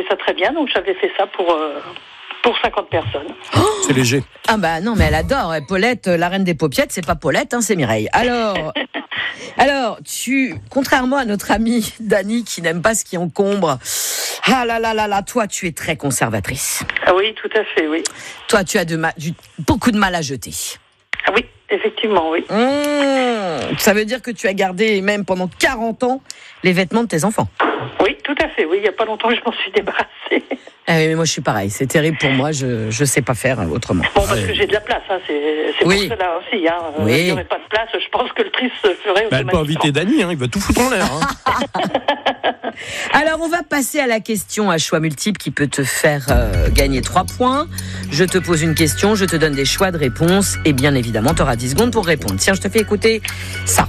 ça très bien, donc j'avais fait ça pour 50 personnes. C'est léger. Ah bah non, mais elle adore. Paulette, la reine des paupiettes, c'est pas Paulette, hein, c'est Mireille. Alors, contrairement à notre amie Dani qui n'aime pas ce qui encombre, ah là là là là, toi, tu es très conservatrice. Ah oui, tout à fait, oui. Toi, tu as beaucoup de mal à jeter. Ah oui, effectivement, oui. Ça veut dire que tu as gardé, même pendant 40 ans, les vêtements de tes enfants. Oui, tout à fait, oui. Il n'y a pas longtemps que je m'en suis débarrassée. Ah oui, mais moi, je suis pareil. C'est terrible pour moi. Je sais pas faire autrement. Bon, parce que j'ai de la place, hein. C'est oui. pour cela aussi. Hein. Oui. Il n'y aurait pas de place. Je pense que le tri se ferait Elle peut inviter Dany, hein, il va tout foutre en l'air. Hein. Alors, on va passer à la question à choix multiples qui peut te faire gagner 3 points. Je te pose une question, je te donne des choix de réponse et bien évidemment, tu auras 10 secondes pour répondre. Tiens, je te fais écouter ça.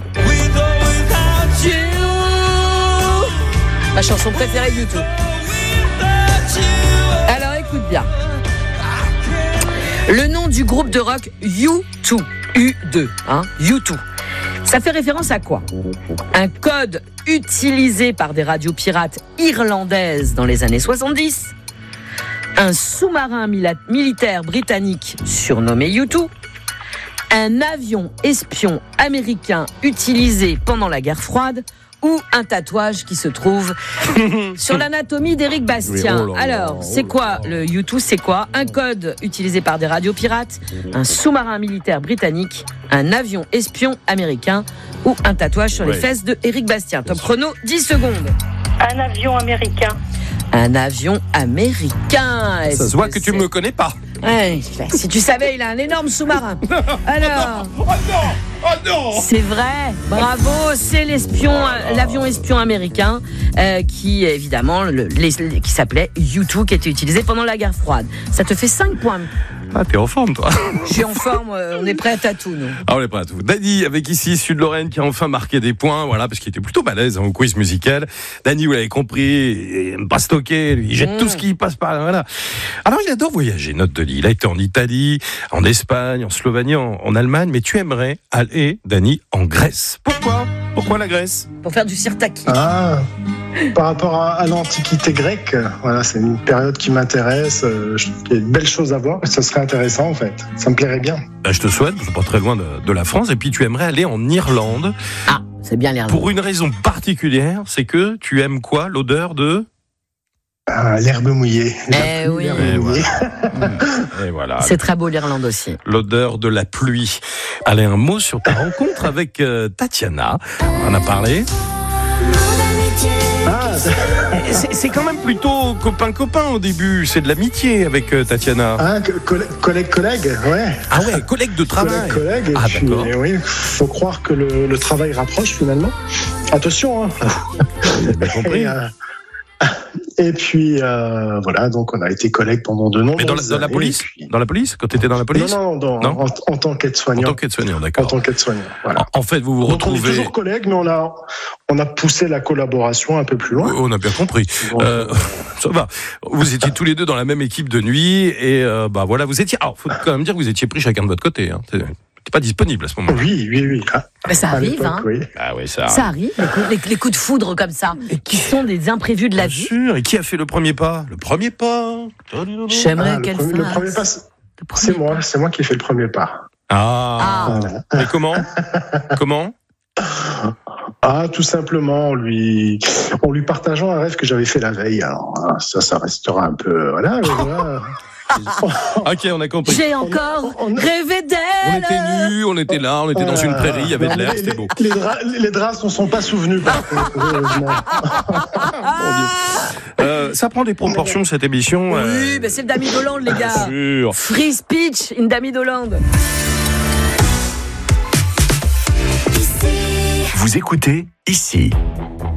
Ma chanson préférée du tout. Alors, écoute bien. Le nom du groupe de rock U2, U2, hein, U2. Ça fait référence à quoi ? Un code utilisé par des radios pirates irlandaises dans les années 70, un sous-marin militaire britannique surnommé U2, un avion espion américain utilisé pendant la guerre froide ou un tatouage qui se trouve sur l'anatomie d'Éric Bastien. Alors, c'est quoi le U2 ? C'est quoi ? Un code utilisé par des radios pirates, un sous-marin militaire britannique, un avion espion américain ou un tatouage sur les fesses de Éric Bastien. Top chrono, 10 secondes. Un avion américain. Un avion américain. Ça se voit que tu ne me connais pas. Ouais, si tu savais, il a un énorme sous-marin. Alors. Oh non ! Oh non ! C'est vrai, bravo, c'est l'avion espion américain qui évidemment qui s'appelait U2, qui était utilisé pendant la guerre froide. Ça te fait 5 points. Ah, t'es en forme, toi. Je suis en forme, on est prêt à tout, nous. Ah, on est prêt à tout. Dany, avec ici Sud-Lorraine, qui a enfin marqué des points, voilà, parce qu'il était plutôt balèze au quiz musical. Dany, vous l'avez compris, il aime pas stocker, lui, il jette tout ce qui passe par là, voilà. Alors, il adore voyager, notre Dany. Il a été en Italie, en Espagne, en Slovénie, en Allemagne, mais tu aimerais aller, Dany, en Grèce. Pourquoi la Grèce ? Pour faire du sirtaki. Ah, par rapport à l'Antiquité grecque, voilà, c'est une période qui m'intéresse. Je trouve qu'il y a de belles choses à voir. Ce serait intéressant, en fait. Ça me plairait bien. Ben, je te souhaite, c'est pas très loin de la France, et puis tu aimerais aller en Irlande. Ah, c'est bien l'Irlande. Pour une raison particulière, c'est que tu aimes quoi ? L'odeur de... L'herbe mouillée. Oui. Et voilà. C'est très beau l'Irlande aussi. L'odeur de la pluie. Allez, un mot sur ta rencontre avec Tatiana. On en a parlé. C'est quand même plutôt copain-copain au début. C'est de l'amitié avec Tatiana. Ah, collègue, ouais. Ah ouais, collègue de travail. Collègue, ah puis, d'accord. Oui, faut croire que le travail rapproche finalement. Attention, hein. J'ai bien compris. Et puis voilà, donc on a été collègues pendant de nombreuses années. Mais dans la police puis... Dans la police ? Quand tu étais dans la police ? Non, en tant qu'aide-soignant. En tant qu'aide-soignant, d'accord. En tant qu'aide-soignant, voilà. En fait, vous vous retrouvez... On est toujours collègues, mais on a poussé la collaboration un peu plus loin. On a bien compris. Ça va. Vous étiez tous les deux dans la même équipe de nuit et voilà, vous étiez... Alors, faut quand même dire que vous étiez pris chacun de votre côté. Hein. T'es pas disponible à ce moment-là. Oui. Mais ça arrive, hein. Oui. Ah oui, ça arrive, les coups de foudre comme ça, qui sont des imprévus de la vie. Bien sûr. Et qui a fait le premier pas ? J'aimerais qu'elle fasse. Le premier pas, c'est moi qui ai fait le premier pas. Et comment Tout simplement, en lui partageant un rêve que j'avais fait la veille. Alors, ça restera un peu... Voilà, mais voilà. Ok, on a compris. J'ai encore rêvé d'elle. On était nus, on était là, on était dans une prairie, il y avait de l'air, c'était beau. Les draps ne sont pas souvenus, par contre, heureusement. Ça prend des proportions, cette émission. Oui, c'est le Damy d'Hollande, les gars. Sûr. Free speech in Damy d'Hollande. Vous écoutez ici.